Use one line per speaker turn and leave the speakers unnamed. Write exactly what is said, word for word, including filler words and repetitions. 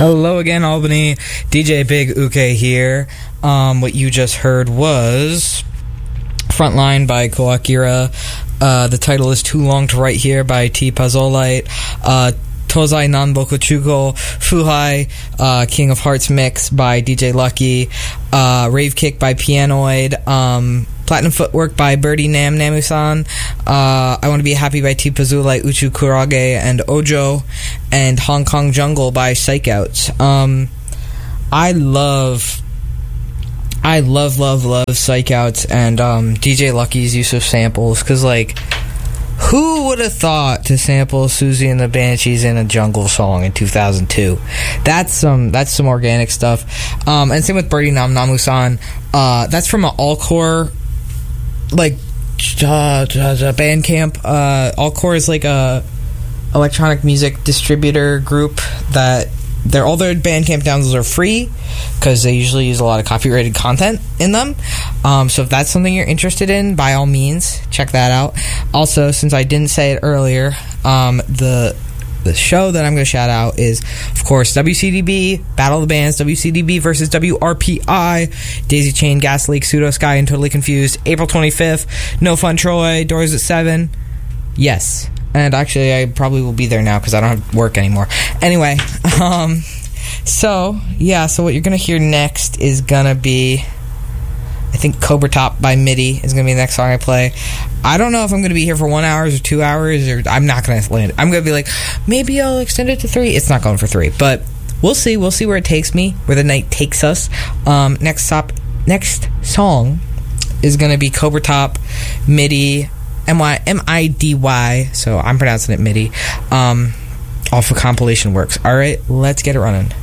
Hello again, Albany. D J Big Uke here. Um, what you just heard was Frontline by Koakira. Uh, the title is Too Long to Write Here by T. Puzzolite. Uh, Tozai Nanboku Chugo, Fuhai, uh, King of Hearts Mix by D J Lucky, uh, Rave Kick by Pianoid, um, Platinum Footwork by Birdie Nam Namusan, uh, I Want to Be Happy by T. Puzzolite, Uchu Kurage, and Ojo, and Hong Kong Jungle by Psychouts. Um, I love... I love, love, love Psychouts and um, D J Lucky's use of samples, because, like, who would have thought to sample Susie and the Banshees in a Jungle song in two thousand two? That's some that's some organic stuff. Um, and same with Birdie Nam Namusan. Uh, that's from an all-core, like, uh, Bandcamp. Uh, all-core is like a electronic music distributor group that... They're, all their Bandcamp downloads are free because they usually use a lot of copyrighted content in them. Um, so if that's something you're interested in, by all means, check that out. Also, since I didn't say it earlier, um, the the show that I'm going to shout out is, of course, W C D B, Battle of the Bands, W C D B versus W R P I, Daisy Chain, Gas Leak, Pseudo Sky, and Totally Confused, April twenty-fifth, No Fun Troy, doors at seven. Yes. And actually, I probably will be there now because I don't have work anymore. Anyway, um, so, yeah, so what you're going to hear next is going to be, I think, Cobra Top by MIDI is going to be the next song I play. I don't know if I'm going to be here for one hour or two hours, or I'm not going to land it. I'm going to be like, maybe I'll extend it to three. It's not going for three, but we'll see. We'll see where it takes me, where the night takes us. Um, next stop, next song is going to be Cobra Top, MIDI, M Y M I D Y, so I'm pronouncing it MIDI, um, off of Compilation Works. Alright, let's get it running.